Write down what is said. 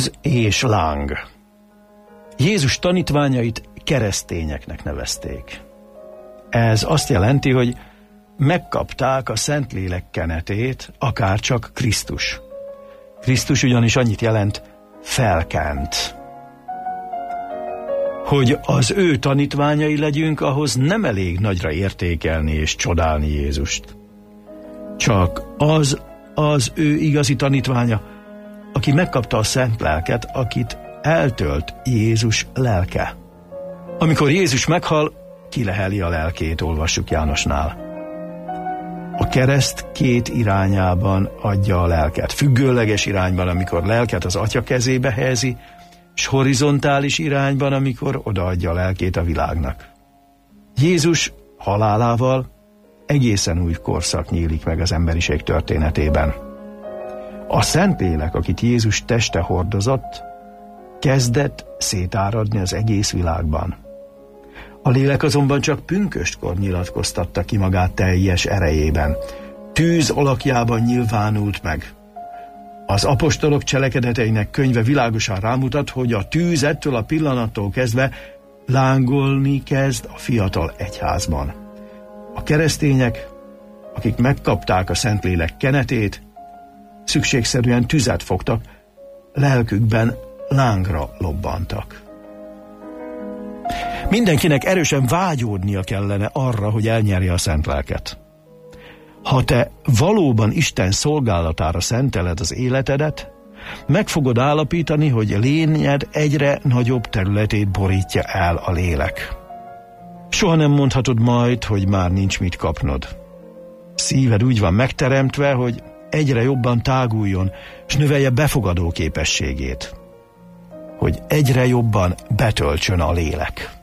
Tűz és láng. Jézus tanítványait keresztényeknek nevezték. Ez azt jelenti, hogy megkapták a Szentlélek kenetét, akárcsak Krisztus. Krisztus ugyanis annyit jelent, felkent. Hogy az ő tanítványai legyünk, ahhoz nem elég nagyra értékelni és csodálni Jézust. Csak az ő igazi tanítványa, aki megkapta a Szent Lelket, akit eltölt Jézus lelke. Amikor Jézus meghal, kileheli a lelkét, olvassuk Jánosnál. A kereszt két irányában adja a lelket. Függőleges irányban, amikor lelket az Atya kezébe helyezi, és horizontális irányban, amikor odaadja a lelkét a világnak. Jézus halálával egészen új korszak nyílik meg az emberiség történetében. A Szentlélek, akit Jézus teste hordozott, kezdett szétáradni az egész világban. A lélek azonban csak pünköstkor nyilatkoztatta ki magát teljes erejében. Tűz alakjában nyilvánult meg. Az apostolok cselekedeteinek könyve világosan rámutat, hogy a tűz ettől a pillanattól kezdve lángolni kezd a fiatal egyházban. A keresztények, akik megkapták a Szentlélek kenetét, szükségszerűen tüzet fogtak, lelkükben lángra lobbantak. Mindenkinek erősen vágyódnia kellene arra, hogy elnyerje a Szent Lelket. Ha te valóban Isten szolgálatára szenteled az életedet, meg fogod állapítani, hogy lényed egyre nagyobb területét borítja el a lélek. Soha nem mondhatod majd, hogy már nincs mit kapnod. Szíved úgy van megteremtve, hogy egyre jobban táguljon, és növelje befogadó képességét. Hogy egyre jobban betöltsön a lélek.